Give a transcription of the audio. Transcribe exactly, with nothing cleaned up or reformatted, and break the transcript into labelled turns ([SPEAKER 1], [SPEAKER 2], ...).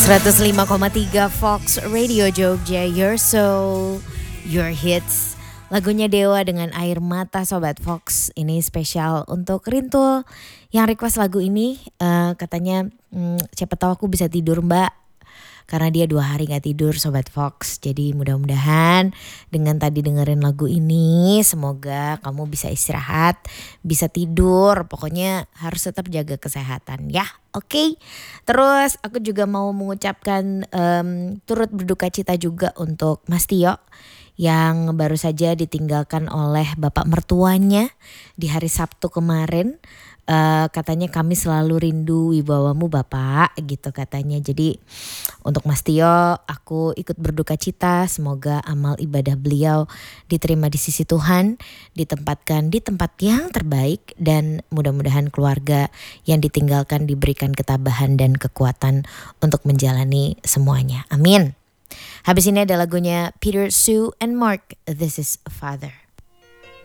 [SPEAKER 1] seratus lima koma tiga Fox Radio Jogja, Your Soul, Your Hits. Lagunya Dewa dengan Air Mata, Sobat Fox. Ini spesial untuk Rintul yang request lagu ini. uh, Katanya hmm, siapa tahu aku bisa tidur mbak, karena dia dua hari gak tidur, Sobat Fox. Jadi mudah-mudahan dengan tadi dengerin lagu ini, semoga kamu bisa istirahat, bisa tidur. Pokoknya harus tetap jaga kesehatan ya. Oke, okay? Terus aku juga mau mengucapkan um, turut berduka cita juga untuk Mas Tio yang baru saja ditinggalkan oleh bapak mertuanya di hari Sabtu kemarin. Uh, katanya kami selalu rindu wibawamu bapak, gitu katanya. Jadi untuk Mas Tio aku ikut berduka cita. Semoga amal ibadah beliau diterima di sisi Tuhan, ditempatkan di tempat yang terbaik, dan mudah-mudahan keluarga yang ditinggalkan diberikan ketabahan dan kekuatan untuk menjalani semuanya. Amin. Habis ini ada lagunya Peter, Sue, and Mark, This is Father.